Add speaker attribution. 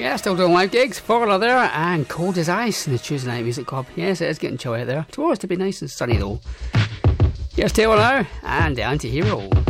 Speaker 1: Yeah, still doing live gigs. Foreigner there and Cold as Ice in the Tuesday Night Music Club. Yes, it is getting chilly out there. Tomorrow's to be nice and sunny though. Here's Taylor now and the Anti-Hero.